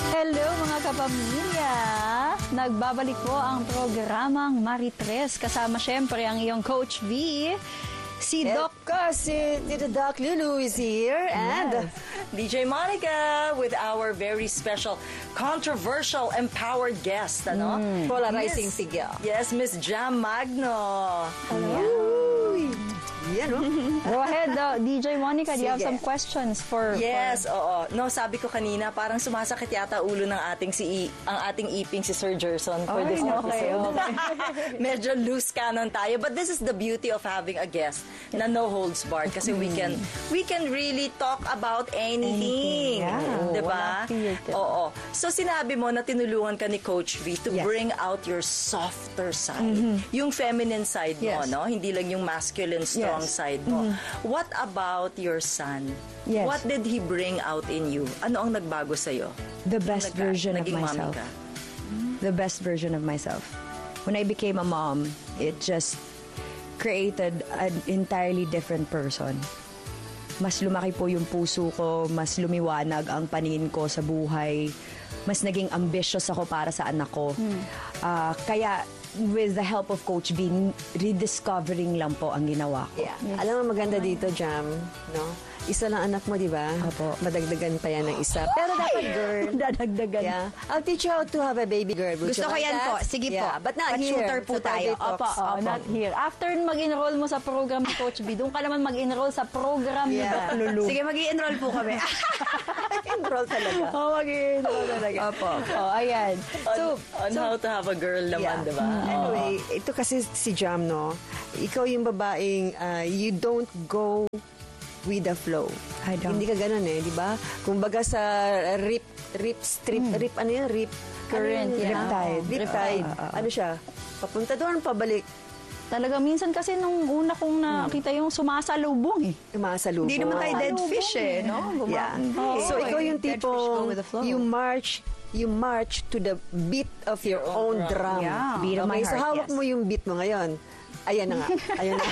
Hello mga kapamilya! Nagbabalik po ang programang Maritres. Kasama syempre ang iyong Coach V. Si Doc. Si Doc Lulu is here. And DJ Monica with our very special, controversial, empowered guest. polarizing figure. Yes, Miss Jam Magno. Hello. Yan, no? Go ahead, DJ Monica. Do you have Sige. some questions for... Yes, oo. No, sabi ko kanina, parang sumasakit yata ulo ng ang ating iping si Sir Gerson for this episode. Medyo loose cannon tayo. But this is the beauty of having a guest na no holds barred. Kasi we can really talk about anything. Yeah. Diba? Oo. So sinabi mo na tinulungan ka ni Coach V to bring out your softer side. Yung feminine side mo, no? Hindi lang yung masculine, strong side mo. What about your son? Yes. What did he bring out in you? Ano ang nagbago sa'yo? The best version of Naging myself. mommy ka? The best version of myself. When I became a mom, it just created an entirely different person. Mas lumaki po yung puso ko, mas lumiwanag ang paningin ko sa buhay, mas naging ambitious ako para sa anak ko. Kaya with the help of Coach B, rediscovering lang po ang ginawa ko. Yeah. Alam mo, maganda dito, Jam, no? Isa lang anak mo, di ba? Opo. Madagdagan pa yan ng isa. Pero dapat girl. Dadagdagan. Yeah. I'll teach you how to have a baby girl. Would Gusto you ko like yan that? po. Sige po. Yeah. But not here. Shooter po Sa tayo. private Opo, talks. Not here. After mag-enroll mo sa program ni Coach B, doon ka naman mag-enroll sa program ni Doc Lulu. Sige, mag-i-enroll po kami. Enroll talaga. Mag-enroll talaga. Opo. Ayan. On how to have a girl naman, diba? Anyway, ito kasi si Jam, no? Ikaw yung babaeng you don't go with the flow. I don't. Hindi ka ganun di ba? Kumbaga sa rip ano yun? Rip Current, yeah. Riptide. Ano siya? Papunta doon, pabalik. Talaga, minsan kasi nung una kong nakita yung sumasalubong Tumasalubong. Hindi naman tayo dead fish no? Yeah. So, ikaw yung Dead fish go with the tipo, flow. you march to the beat of your own drum. Yeah. Beat of my So, heart, hawak yes. mo yung beat mo ngayon. Ayan na nga. Ayan na.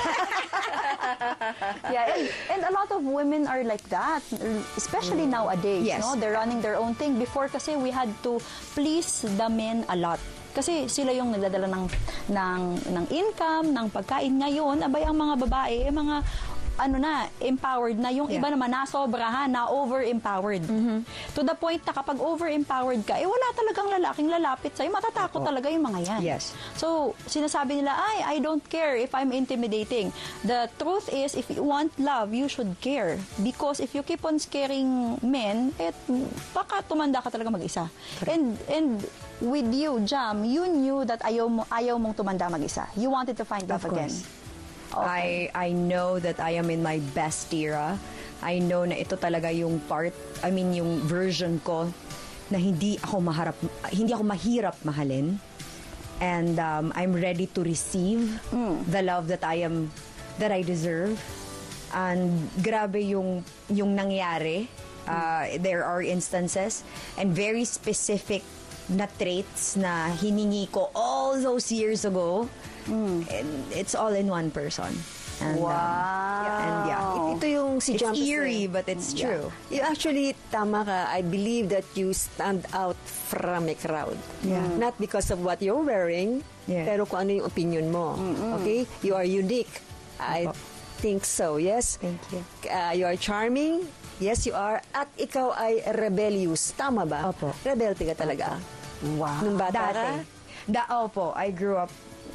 Yeah, and a lot of women are like that, especially nowadays. Yes. No? They're running their own thing. Before kasi we had to please the men a lot. Kasi sila yung nagdadala ng income, ng pagkain. Ngayon, abay ang mga babae, mga empowered na. Yung iba naman nasobrahan, na over-empowered. To the point na kapag over-empowered ka, wala talagang lalaking lalapit sa'yo. Matatakot talaga yung mga yan. Yes. So, sinasabi nila, I don't care if I'm intimidating. The truth is, if you want love, you should care. Because if you keep on scaring men, baka tumanda ka talaga mag-isa. And with you, Jam, you knew that ayaw mong tumanda mag-isa. You wanted to find love again. Okay. I know that I am in my best era. I know na ito talaga yung yung version ko na hindi ako mahirap mahalin. And I'm ready to receive the love that I deserve. And grabe yung nangyari. There are instances and very specific na traits na hiningi ko all those years ago. And it's all in one person. And, Wow. and Ito yung si it's Jam. eerie, but it's true. You actually, tama ka. I believe that you stand out from a crowd. Yeah. Not because of what you're wearing, Yeah. pero kung ano yung opinion mo. Okay? You are unique. I think so, yes? Thank you. You are charming. Yes, you are. At ikaw ay rebellious. Tama ba? Opo. Rebelte ka talaga. Wow. Nung bata ka? Opo, I grew up.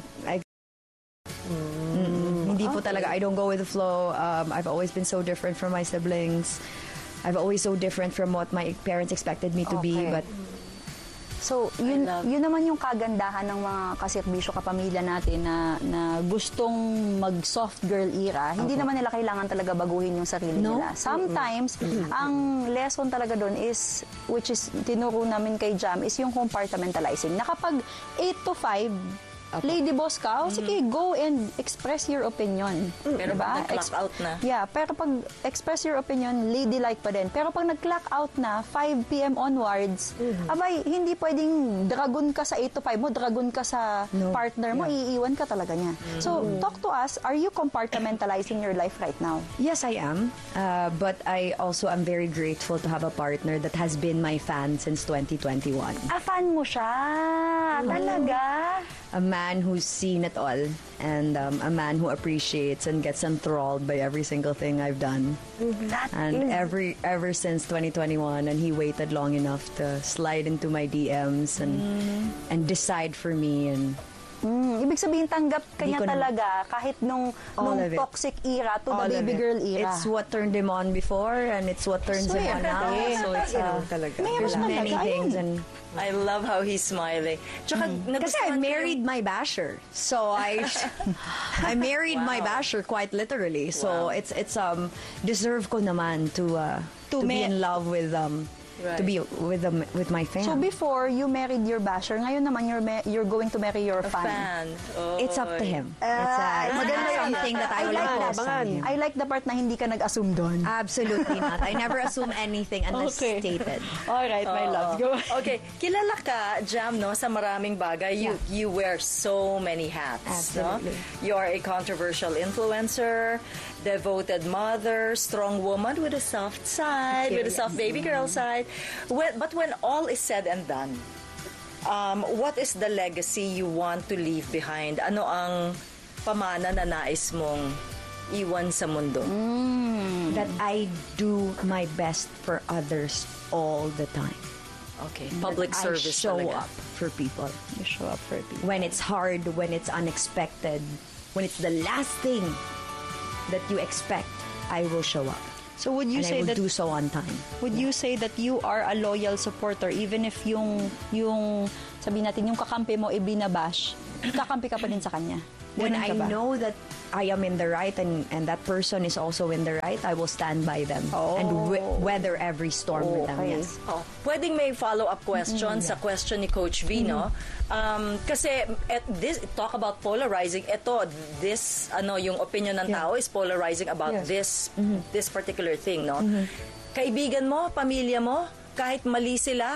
Hindi po talaga, I don't go with the flow. I've always been so different from my siblings. I've always so different from what my parents expected me to be. But So, yun naman yung kagandahan ng mga kaserbisyo kapamilya natin na gustong mag-soft girl era. Hindi naman nila kailangan talaga baguhin yung sarili nila. Sometimes, ang lesson talaga doon is, which is tinuro namin kay Jam, is yung compartmentalizing. Na kapag 8 to 5, lady boss ka, sige, go and express your opinion. Pero Diba? pag nag-clock out na. Yeah, pero pag express your opinion, ladylike pa din. Pero pag nag-clock out na, 5 p.m. onwards, abay, hindi pwedeng dragon ka sa 8 to 5 mo, dragon ka sa partner mo, iiwan ka talaga niya. So, talk to us, are you compartmentalizing your life right now? Yes, I am. But I also am very grateful to have a partner that has been my fan since 2021. Fan mo siya, talaga. A man who's seen it all, and a man who appreciates and gets enthralled by every single thing I've done. And ever since 2021, and he waited long enough to slide into my DMs and decide for me. And Ibig sabihin, tanggap ka Di niya ko na- talaga kahit nung All of it. toxic era to all the of baby it. girl era. It's what turned him on before, and it's what turns him on now. So it's talaga. there's many talaga, things, ayun. and I love how he's smiling. Tsaka, kasi I married my basher, so I married my basher quite literally. So it's deserve ko naman to be in love with Right. to be with my fan. So before, you married your basher. Ngayon naman, you're going to marry your fan. Oh, it's up to him. maganda It's yun. something that I will like impose that. on him. I like the part na hindi ka nag-assume doon. Absolutely not. I never assume anything unless stated. All right, my love. Go. Okay, kilala ka, Jam, no, sa maraming bagay. You wear so many hats. Absolutely. No? You are a controversial influencer, devoted mother, strong woman with a soft side, with a soft baby girl side. But when all is said and done, what is the legacy you want to leave behind? Ano ang pamana na nais mong iwan sa mundo? That I do my best for others all the time. Okay, public service I show talaga. up for people. You show up for people. When it's hard, when it's unexpected, when it's the last thing that you expect, I will show up. So would you And I say will that do so on time. would you say that you are a loyal supporter even if yung sabihin natin yung kakampi mo ibinabash, kakampi ka pa din sa kanya? When Ganun I ka ba? know that I am in the right and that person is also in the right, I will stand by them and weather every storm with them. Okay. Yes. Oh, pwedeng may follow-up question sa question ni Coach V, no? Kasi talk about polarizing. Yung opinion ng tao is polarizing about this particular thing, no? Kaibigan mo, pamilya mo, kahit mali sila,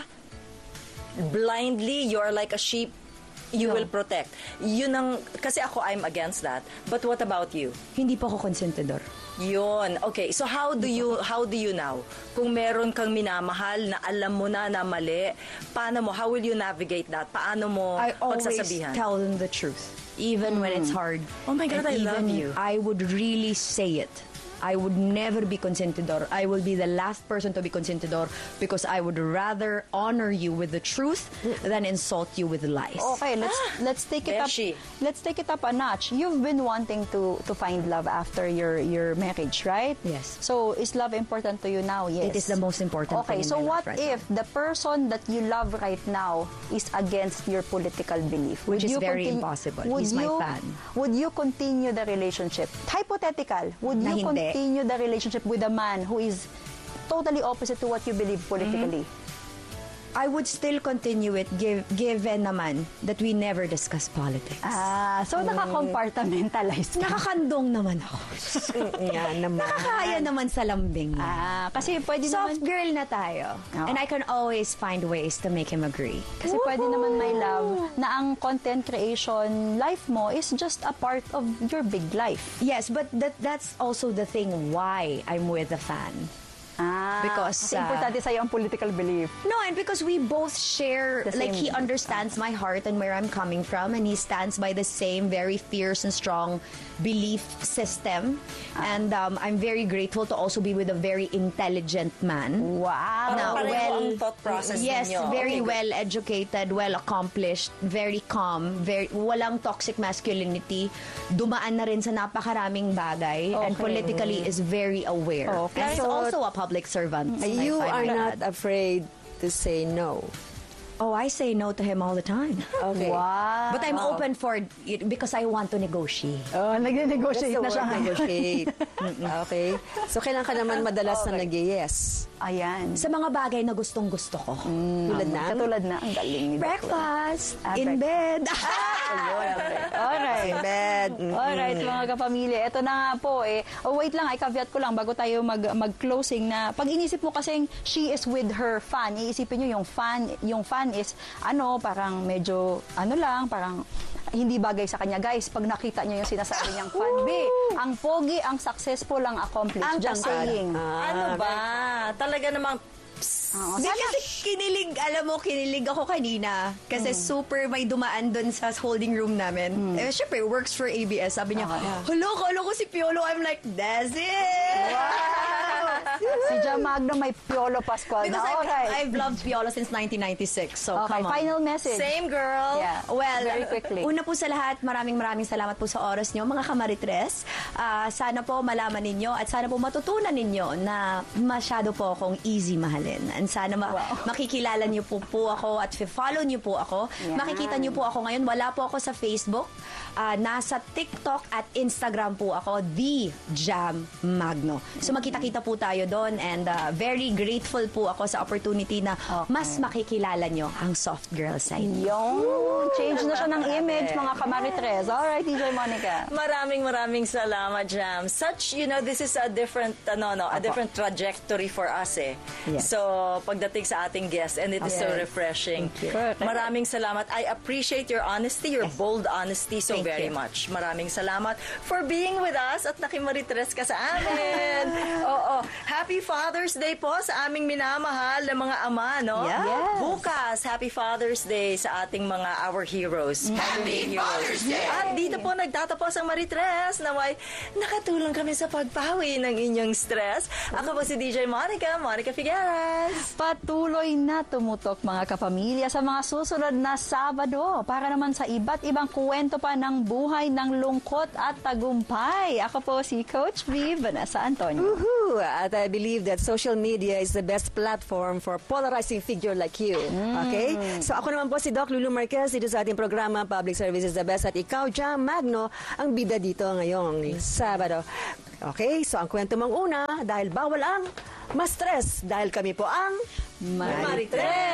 blindly, you're like a sheep, you will protect. Yun ang, kasi ako, I'm against that. But what about you? Hindi po ako konsentidor. Yun. Okay, so how do you now? Kung meron kang minamahal na alam mo na mali, paano mo, how will you navigate that? Paano mo I always pagsasabihan? tell them the truth, even when it's hard. Oh my God, I And love even you. I would really say it. I would never be consentidor. I will be the last person to be consentidor because I would rather honor you with the truth than insult you with lies. Okay, let's take it up. Beshi. Let's take it up a notch. You've been wanting to find love after your marriage, right? Yes. So is love important to you now? Yes. It is the most important Okay, thing in so my what life right if the person that you love right now is against your political belief? Which is very impossible. He's my fan. Would you continue the relationship? Hypothetical, would Na you hindi. continue the relationship with a man who is totally opposite to what you believe politically? I would still continue it given naman that we never discuss politics. So naka-compartmentalize ka. Nakakandong naman ako. Nga naman. Nakakaya naman sa lambing niya. Kasi pwede Soft naman girl na tayo. Oo. And I can always find ways to make him agree. Kasi pwede naman, my love, na ang content creation life mo is just a part of your big life. Yes, but that's also the thing why I'm with a fan. Because, kasi importante sa'yo ang political belief. No, and because we both share, The like same- he understands my heart and where I'm coming from, and he stands by the same very fierce and strong belief system. And I'm very grateful to also be with a very intelligent man. Wow. Parang Na pareho ang thought process yes, ninyo. very Okay, good. well educated, well accomplished, very calm, walang toxic masculinity. Dumaan na rin sa napakaraming bagay, and Okay. politically is very aware. Okay. And he's So- also a public servant. You I are might not add. afraid to say no. Oh, I say no to him all the time. Okay. Wow. But I'm open for it because I want to negotiate. Oh, That's nag-negotiate the na siya word, ngayon. negotiate. Okay? So, kailan ka naman madalas na nag-yes? Ayan. Sa mga bagay na gustong-gusto ko. Tulad na? Katulad na, ang galing ni Bakla. Breakfast, Ah, in breakfast. bed. Alright. Bed. Alright, mga kapamilya. Ito na nga po wait lang, caveat ko lang bago tayo mag-closing na pag inisip mo kasing she is with her fan, iisipin nyo yung fan is parang medyo parang hindi bagay sa kanya. Guys, pag nakita nyo yung sinasabi niyang fan, ang pogi, ang successful, ang accomplished. Just saying. Ano ba? Talaga namang Di kasi kinilig ako kanina. Kasi super may dumaan dun sa holding room namin. Syempre, works for ABS. Sabi niya, hello, kala ko si Piolo. I'm like, that's it! Si Jam Magno may Piolo Pascual na. Because I've loved Piolo since 1996. So, Okay, come on. final message. same girl. Yeah. Well, Very quickly. una po sa lahat, maraming salamat po sa oras nyo, mga kamaritres. Sana po malaman ninyo at sana po matutunan ninyo na masyado po akong easy mahalin. And sana makikilala nyo po ako at follow nyo po ako. Yan. Makikita nyo po ako ngayon. Wala po ako sa Facebook. Nasa TikTok at Instagram po ako, The Jam Magno. So magkita-kita po tayo doon and very grateful po ako sa opportunity na mas makikilala nyo ang soft girl side. Yung change na siya ng image, mga kamaritres. Alright, DJ Monica. Maraming salamat, Jam. Such, this is a different, a different trajectory for us Yes. So, pagdating sa ating guest, and it is so refreshing. Maraming salamat. I appreciate your honesty, your bold honesty so very much. Maraming salamat for being with us at nakimaritres ka sa amin. Happy Father's Day po sa aming minamahal na mga ama, no? Yes. Bukas, Happy Father's Day sa ating mga our heroes. Happy Father's Day! At dito po nagtatapos ang Maritres. Naway, nakatulong kami sa pagpawi ng inyong stress. Ako po si DJ Monica Figueras. Patuloy na tumutok, mga kapamilya, sa mga susunod na Sabado para naman sa iba't ibang kwento pa ng buhay ng lungkot at tagumpay. Ako po si Coach V, Vanessa Antonio. Woohoo! At I believe that social media is the best platform for polarizing figure like you. Okay? So ako naman po si Doc Lulu Marquez dito sa ating programa Public Service is the Best at ikaw, Jam Magno, ang bida dito ngayong Sabado. Okay? So ang kwento mong una, dahil bawal ang ma-stress dahil kami po ang Maritres!